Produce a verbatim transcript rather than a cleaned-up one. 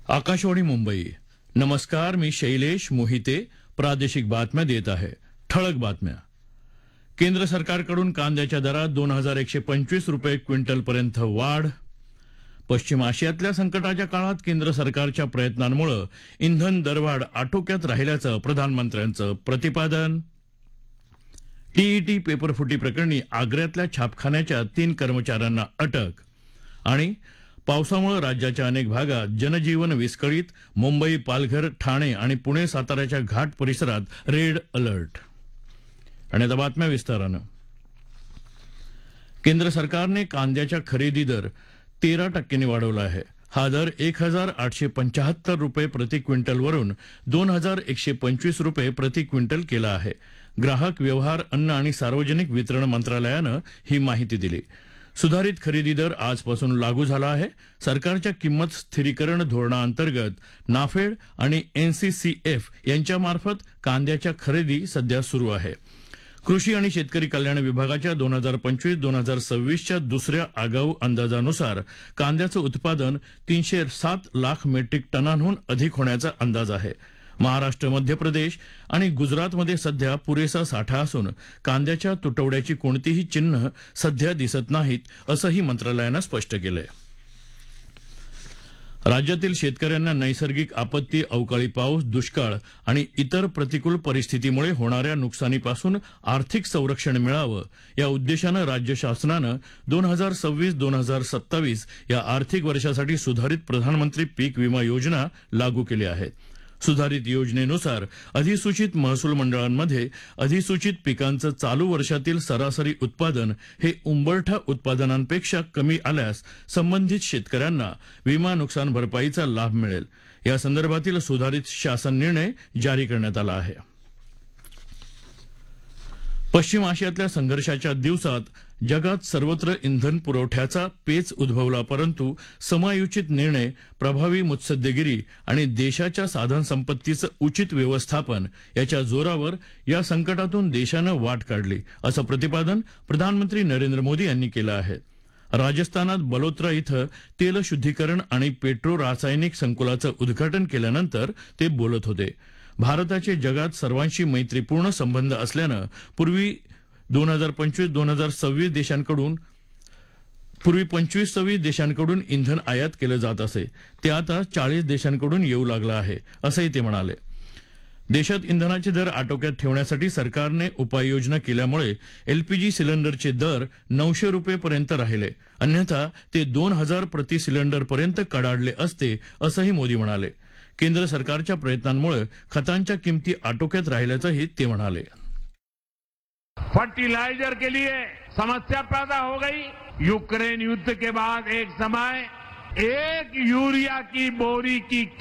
आकाशवाणी मुंबई. नमस्कार, मी शैलेश मोहिते. प्रादेशिक बातम्या देत आहे. ठळक बातम्या. केंद्र सरकारकडून कांद्याच्या दरात दोन हजार एकशे पंचवीस रुपये क्विंटलपर्यंत वाढ. पश्चिम आशियातल्या संकटाच्या काळात केंद्र सरकारच्या प्रयत्नांमुळे इंधन दरवाढ आटोक्यात राहिल्याचं प्रधानमंत्र्यांचं प्रतिपादन. टीईटी पेपरफुटी प्रकरणी आग्र्यातल्या छापखान्याच्या तीन कर्मचाऱ्यांना अटक. आणि पावसामुळे राज्याच्या अनेक भागात जनजीवन विस्कळीत. मुंबई, पालघर, ठाणे आणि पुणे साताऱ्याच्या घाट परिसरात रेड अलर्ट. आणि आता बातम्या विस्तारानं. केंद्र सरकारने कांद्याच्या खरेदी दर तेरा टक्क्यांनी वाढवला आहे. हा दर एक हजार आठशे पंच्याहत्तर रुपये प्रति क्विंटलवरून दोन हजार एकशे पंचवीस रुपये प्रति क्विंटल केला आहे. ग्राहक व्यवहार, अन्न आणि सार्वजनिक वितरण मंत्रालयानं ही माहिती दिली. सुधारित खरेदी दर आजपासून लागू झाला आहे. सरकारच्या किंमत स्थिरीकरण धोरणाअंतर्गत नाफेड आणि एनसीसीएफ यांच्यामार्फत कांद्याच्या खरेदी सध्या सुरू आहे. कृषी आणि शेतकरी कल्याण विभागाच्या दोन हजार पंचवीस दोन हजार सव्वीसच्या दुसऱ्या आगाऊ अंदाजानुसार कांद्याचं उत्पादन तीनशे सात लाख मेट्रिक टनांहून अधिक होण्याचा अंदाज आहे. महाराष्ट्र, मध्य प्रदेश आणि गुजरातमध्ये सध्या पुरेसा साठा असून कांद्याच्या तुटवड्याची कोणतीही चिन्ह सध्या दिसत नाहीत, असंही मंत्रालयानं स्पष्ट केलंय. राज्यातील शेतकऱ्यांना नैसर्गिक आपत्ती, अवकाळी पाऊस, दुष्काळ आणि इतर प्रतिकूल परिस्थितीमुळे होणाऱ्या नुकसानीपासून आर्थिक संरक्षण मिळावं या उद्देशानं राज्य शासनानं दोन हजार सव्वीस दोन हजार सत्तावीस या आर्थिक वर्षासाठी सुधारित प्रधानमंत्री पीक विमा योजना लागू केली आहे. सुधारित योजनेनुसार अधिसूचित महसूल मंडळांमध्ये अधिसूचित पिकांचं चालू वर्षातील सरासरी उत्पादन हे उंबरठा उत्पादनांपेक्षा कमी आल्यास संबंधित शेतकऱ्यांना विमा नुकसान भरपाईचा लाभ मिळेल. या संदर्भातील सुधारित शासन निर्णय जारी करण्यात आला आहे. पश्चिम आशियातल्या संघर्षाच्या दिवसात जगात सर्वत्र इंधन पुरवठ्याचा पेच उद्भवला, परंतु समायोजित निर्णय, प्रभावी मुत्सद्देगिरी आणि देशाच्या साधनसंपत्तीचं उचित व्यवस्थापन याच्या जोरावर या संकटातून देशानं वाट काढली, असं प्रतिपादन प्रधानमंत्री नरेंद्र मोदी यांनी केलं आहे. राजस्थानात बलोत्रा इथं तेल शुद्धीकरण आणि पेट्रो रासायनिक संकुलाचं उद्घाटन केल्यानंतर ते बोलत होते. भारताचे जगात सर्वांशी मैत्रीपूर्ण संबंध असल्यानं पूर्वी दोन हजार पंचवीस दोन हजार सव्वीस देशांकडून पूर्वी पंचवीस सव्वीस देशांकडून इंधन आयात केलं जात असे, ते आता चाळीस देशांकडून येऊ लागलं आहे, असंही ते म्हणाले. देशात इंधनाचे दर आटोक्यात ठेवण्यासाठी सरकारने उपाययोजना केल्यामुळे एलपीजी सिलेंडरचे दर नऊशे रुपयेपर्यंत राहिले, अन्यथा ते दोन हजार प्रति सिलेंडरपर्यंत कडाडले असते, असंही मोदी म्हणाले. केंद्र सरकारच्या प्रयत्नांमुळे खतांच्या किमती आटोक्यात राहिल्याचंही ते म्हणाले. फर्टिलाइजर के लिए समस्या पैदा हो गई. यूक्रेन युद्ध के बाद एक समय एक यूरिया की बोरी की